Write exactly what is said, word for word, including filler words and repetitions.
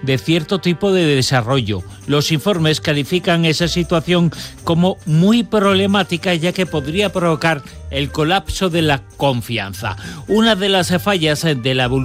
de cierto tipo de desarrollo. Los informes califican esa situación como muy problemática, ya que podría provocar el colapso de la confianza. Una de las fallas de la evolución